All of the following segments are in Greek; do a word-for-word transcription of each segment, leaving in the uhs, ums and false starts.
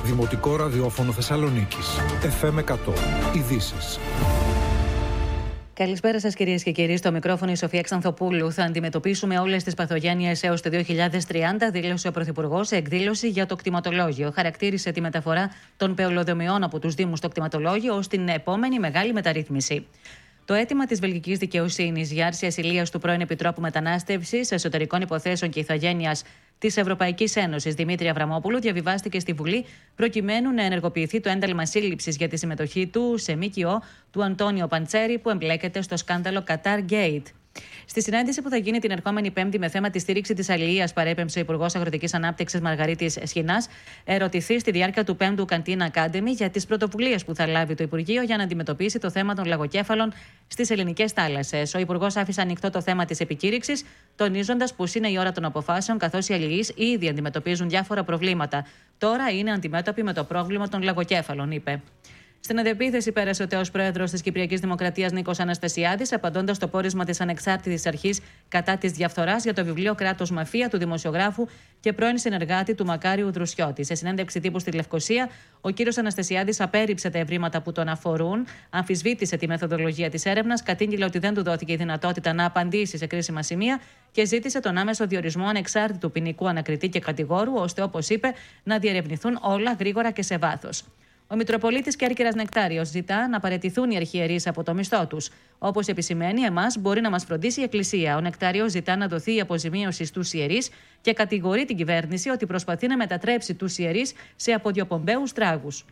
Δημοτικό ραδιόφωνο Θεσσαλονίκης. εφ εμ εκατό. Ειδήσεις. Καλησπέρα σας, κυρίες και κύριοι. Στο μικρόφωνο η Σοφία Ξανθοπούλου. Θα αντιμετωπίσουμε όλες τις παθογένειες έως το δύο χιλιάδες τριάντα, δήλωσε ο Πρωθυπουργός σε εκδήλωση για το κτηματολόγιο. Χαρακτήρισε τη μεταφορά των πεολοδομιών από τους Δήμους στο κτηματολόγιο ως την επόμενη μεγάλη μεταρρύθμιση. Το αίτημα της βελγικής δικαιοσύνης για άρση ασυλίας του πρώην Επιτρόπου Μετανάστευσης, Εσωτερικών Υποθέσεων και Ηθαγένειας της Ευρωπαϊκής Ένωσης, Δημήτρη Αβραμόπουλου, διαβιβάστηκε στη Βουλή προκειμένου να ενεργοποιηθεί το ένταλμα σύλληψης για τη συμμετοχή του σε ΜΚΟ του Αντώνιο Παντσέρη, που εμπλέκεται στο σκάνδαλο Qatar Gate. Στη συνάντηση που θα γίνει την ερχόμενη Πέμπτη με θέμα τη στήριξη της αλληλείας, παρέπεμψε ο Υπουργός Αγροτικής Ανάπτυξης Μαργαρίτης Σχοινάς, ερωτηθεί στη διάρκεια του πέμπτου Canteen Academy για τις πρωτοβουλίες που θα λάβει το Υπουργείο για να αντιμετωπίσει το θέμα των λαγοκέφαλων στις ελληνικές θάλασσες. Ο Υπουργός άφησε ανοιχτό το θέμα της επικήρυξης, τονίζοντας πως είναι η ώρα των αποφάσεων, καθώς οι αλληλείς ήδη αντιμετωπίζουν διάφορα προβλήματα. Τώρα είναι αντιμέτωποι με το πρόβλημα των λαγοκέφαλων, είπε. Στην αντεπίθεση πέρασε ο τέος πρόεδρος της Κυπριακής Δημοκρατίας Νίκος Αναστασιάδης, απαντώντας στο πόρισμα της Ανεξάρτητης Αρχής κατά της διαφθοράς για το βιβλίο Κράτος Μαφία του δημοσιογράφου και πρώην συνεργάτη του Μακάριου Δρουσιώτη. Σε συνέντευξη τύπου στη Λευκοσία, ο κύριος Αναστασιάδης απέρριψε τα ευρήματα που τον αφορούν, αμφισβήτησε τη μεθοδολογία της έρευνας, κατήγγειλε ότι δεν του δόθηκε η δυνατότητα να απαντήσει σε κρίσιμα σημεία και ζήτησε τον άμεσο διορισμό ανεξάρτητου ποινικού ανακριτή και κατηγόρου, ώστε, όπως είπε, να διερευνηθούν όλα γρήγορα και σε βάθος. Ο Μητροπολίτης Κέρκυρας Νεκτάριος ζητά να παραιτηθούν οι αρχιερείς από το μισθό τους. Όπως επισημαίνει, εμάς μπορεί να μας φροντίσει η Εκκλησία. Ο Νεκτάριος ζητά να δοθεί η αποζημίωση στους ιερείς και κατηγορεί την κυβέρνηση ότι προσπαθεί να μετατρέψει τους ιερείς σε αποδιοπομπαίους τράγους.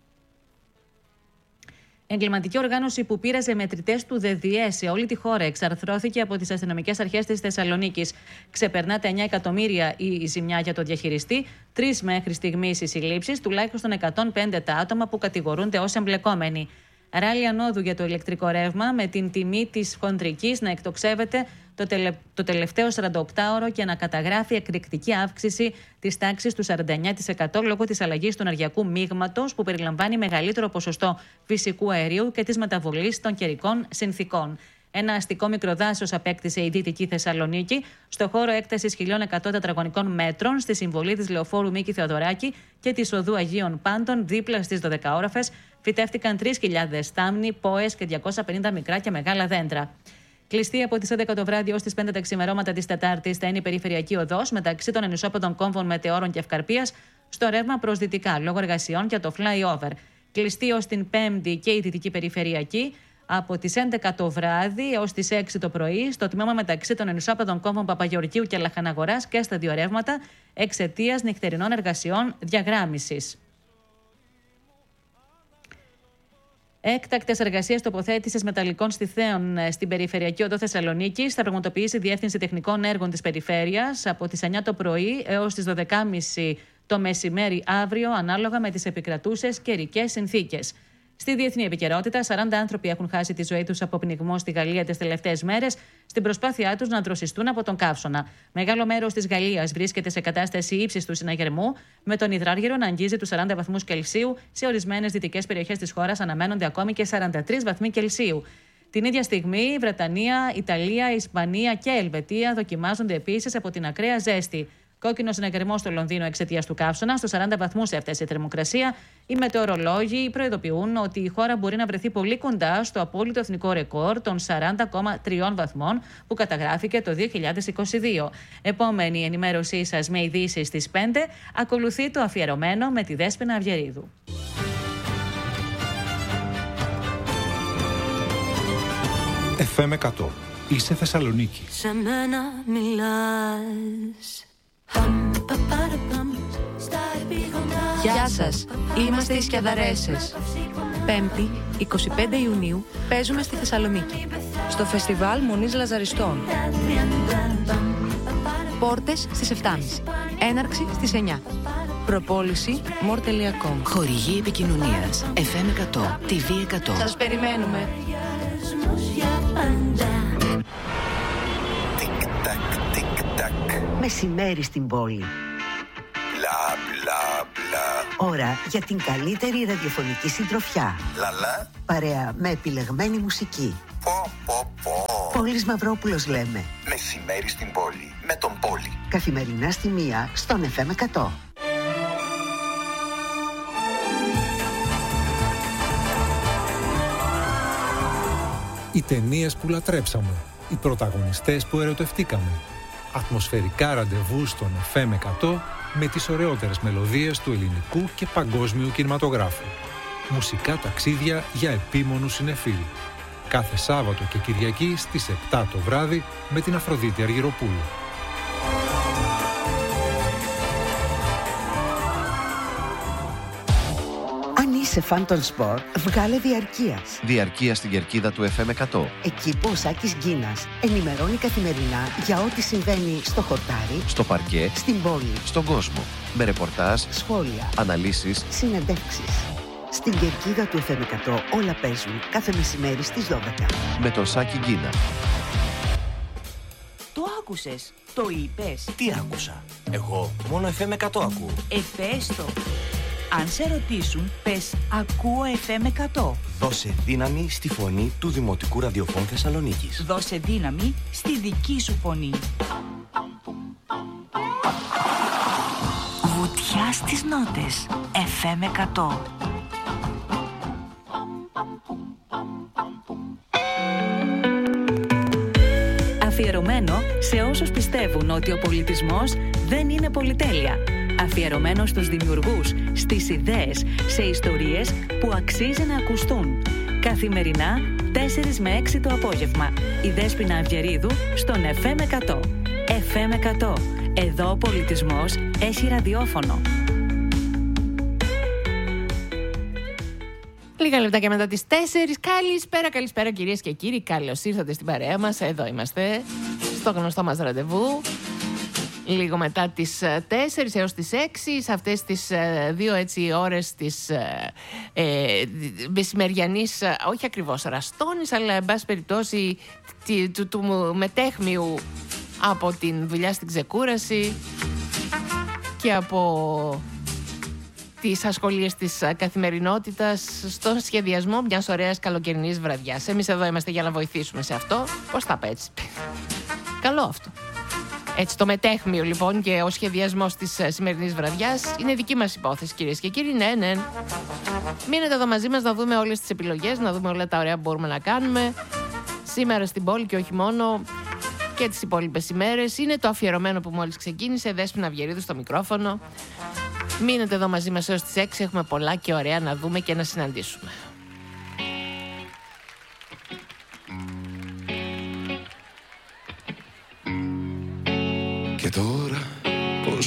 Εγκληματική οργάνωση που πείραζε μετρητές του ΔΔΕ σε όλη τη χώρα εξαρθρώθηκε από τις αστυνομικές αρχές της Θεσσαλονίκης. Ξεπερνά τα εννιά εκατομμύρια η ζημιά για το διαχειριστή, τρεις μέχρι στιγμής οι συλλήψεις, τουλάχιστον εκατόν πέντε τα άτομα που κατηγορούνται ως εμπλεκόμενοι. Ράλι ανόδου για το ηλεκτρικό ρεύμα, με την τιμή της χοντρικής να εκτοξεύεται το, τελε... το τελευταίο σαρανταοκτάωρο και να καταγράφει εκρηκτική αύξηση της τάξης του σαράντα εννιά τοις εκατό λόγω της αλλαγής του ενεργειακού μείγματος, που περιλαμβάνει μεγαλύτερο ποσοστό φυσικού αερίου και της μεταβολής των καιρικών συνθήκων. Ένα αστικό μικροδάσος απέκτησε η Δυτική Θεσσαλονίκη, στο χώρο έκτασης χίλια εκατό τετραγωνικών μέτρων, στη συμβολή της λεωφόρου Μίκη Θεοδωράκη και της οδού Αγίων Πάντων, δίπλα στις δωδεκαόροφες, φυτεύτηκαν τρεις χιλιάδες στάμνοι, πόες και διακόσια πενήντα μικρά και μεγάλα δέντρα. Κλειστή από τις έντεκα το βράδυ ως τις πέντε τα ξημερώματα της Τετάρτης θα είναι η περιφερειακή οδός μεταξύ των ανισόπεδων κόμβων Μετεώρων και Ευκαρπίας στο ρεύμα προς δυτικά λόγω εργασιών για το flyover. Κλειστή ως την Πέμπτη και η δυτική περιφερειακή από τις έντεκα το βράδυ έως τις έξι το πρωί στο τμήμα μεταξύ των ανισόπεδων κόμβων Παπαγεωργίου και Λαχαναγοράς και στα δύο ρεύματα εξαιτίας νυχτερινών εργασιών διαγράμμισης. Έκτακτες εργασίες τοποθέτησης μεταλλικών στιθέων στην περιφερειακή οδό Θεσσαλονίκης θα πραγματοποιήσει η Διεύθυνση Τεχνικών Έργων της Περιφέρειας από τις εννιά το πρωί έως τις δώδεκα και μισή το μεσημέρι αύριο, ανάλογα με τις επικρατούσες καιρικές συνθήκες. Στη διεθνή επικαιρότητα, σαράντα άνθρωποι έχουν χάσει τη ζωή τους από πνιγμό στη Γαλλία τις τελευταίες μέρες, στην προσπάθειά τους να δροσιστούν από τον καύσωνα. Μεγάλο μέρος της Γαλλίας βρίσκεται σε κατάσταση ύψιστου συναγερμού, με τον υδράργυρο να αγγίζει τους σαράντα βαθμούς Κελσίου. Σε ορισμένες δυτικές περιοχές της χώρας αναμένονται ακόμη και σαράντα τρεις βαθμοί Κελσίου. Την ίδια στιγμή, η Βρετανία, Ιταλία, Ισπανία και Ελβετία δοκιμάζονται επίσης από την ακραία ζέστη. Κόκκινο συναγερμό στο Λονδίνο εξαιτίας του καύσωνα, στους σαράντα βαθμούς έφτασε η θερμοκρασία. Οι μετεωρολόγοι προειδοποιούν ότι η χώρα μπορεί να βρεθεί πολύ κοντά στο απόλυτο εθνικό ρεκόρ των σαράντα κόμμα τρία βαθμών που καταγράφηκε το δύο χιλιάδες είκοσι δύο. Επόμενη ενημέρωσή σας με ειδήσεις στις πέντε, ακολουθεί το αφιερωμένο με τη Δέσποινα Αυγερίδου. εφ εμ εκατό. Είσαι Θεσσαλονίκη. Σε μένα μιλάς. Γεια σας, είμαστε οι Σκιαδαρέσες. Πέμπτη, εικοστή πέμπτη Ιουνίου, παίζουμε στη Θεσσαλονίκη, στο Φεστιβάλ Μονής Λαζαριστών. Πόρτες στις επτά και μισή, έναρξη στις εννιά. Προπόληση μορ τελεία κομ. Χορηγή επικοινωνίας εφ εμ εκατό, τι βι εκατό. Σας περιμένουμε. Μεσημέρι στην πόλη. Μπλα μπλα μπλα. Ώρα για την καλύτερη ραδιοφωνική συντροφιά. Λαλά. Παρέα με επιλεγμένη μουσική. Πω πω πω. Πόλης Μαυρόπουλος λέμε. Μεσημέρι στην πόλη. Με τον Πόλη. Καθημερινά στη μία στον εφ εμ εκατό. Οι ταινίες που λατρέψαμε. Οι πρωταγωνιστές που ερωτευτήκαμε. Ατμοσφαιρικά ραντεβού στον εφ εμ εκατό με τις ωραιότερες μελωδίες του ελληνικού και παγκόσμιου κινηματογράφου. Μουσικά ταξίδια για επίμονους συνεφίλ. Κάθε Σάββατο και Κυριακή στις επτά το βράδυ με την Αφροδίτη Αργυροπούλου. Αν είσαι φαν των σπορ, βγάλε διαρκείας. Διαρκεία στην κερκίδα του εφ εμ εκατό. Εκεί που ο Σάκης Γκίνας ενημερώνει καθημερινά για ό,τι συμβαίνει στο χορτάρι, Στο παρκέ, στην πόλη, στον κόσμο. Με ρεπορτάζ, σχόλια, αναλύσεις. συνεντεύξεις. Στην κερκίδα του εφ εμ εκατό όλα παίζουν κάθε μεσημέρι στις δώδεκα. Με τον Σάκη Γκίνα. Το άκουσες, το είπες. Τι άκουσα? Εγώ μόνο εφ εμ εκατό ακούω. Ε, πες το. Αν σε ρωτήσουν, πες ακούω εφ εμ εκατό. Δώσε δύναμη στη φωνή του Δημοτικού Ραδιοφώνου Θεσσαλονίκης. Δώσε δύναμη στη δική σου φωνή. Βουτιά στις νότες. εφ εμ εκατό. Αφιερωμένο σε όσους πιστεύουν ότι ο πολιτισμός δεν είναι πολυτέλεια. Αφιερωμένο στους δημιουργούς, στις ιδέες, σε ιστορίες που αξίζει να ακουστούν. Καθημερινά, τέσσερις με έξι το απόγευμα. Η Δέσποινα Αυγερίδου στον εφ εμ εκατό. εφ εμ εκατό. Εδώ ο πολιτισμός έχει ραδιόφωνο. Λίγα λεπτάκια μετά τις τέσσερις. Καλησπέρα, καλησπέρα κυρίες και κύριοι. Καλώς ήρθατε στην παρέα μας. Εδώ είμαστε, στο γνωστό μας ραντεβού. Λίγο μετά τις τέσσερις έως τις έξι, σε αυτές τις δύο έτσι ώρες της ε, μεσημεριανής, όχι ακριβώς ραστόνης, αλλά εν πάση περιπτώσει του, του, του μετέχμιου από την δουλειά στην ξεκούραση και από τις ασχολίες της καθημερινότητας στον σχεδιασμό μιας ωραίας καλοκαιρινής βραδιάς. Εμείς εδώ είμαστε για να βοηθήσουμε σε αυτό. Πώς θα πέτσει? Καλό αυτό. Έτσι, το μετέχμιο λοιπόν και ο σχεδιασμός της σημερινής βραδιάς είναι δική μας υπόθεση, κυρίες και κύριοι. Ναι, ναι. Μείνετε εδώ μαζί μας να δούμε όλες τις επιλογές, να δούμε όλα τα ωραία που μπορούμε να κάνουμε σήμερα στην πόλη και όχι μόνο, και τις υπόλοιπες ημέρες. Είναι το αφιερωμένο που μόλις ξεκίνησε. Δέσποινα Αυγερίδου στο μικρόφωνο. Μείνετε εδώ μαζί μας έως τις έξι. Έχουμε πολλά και ωραία να δούμε και να συναντήσουμε.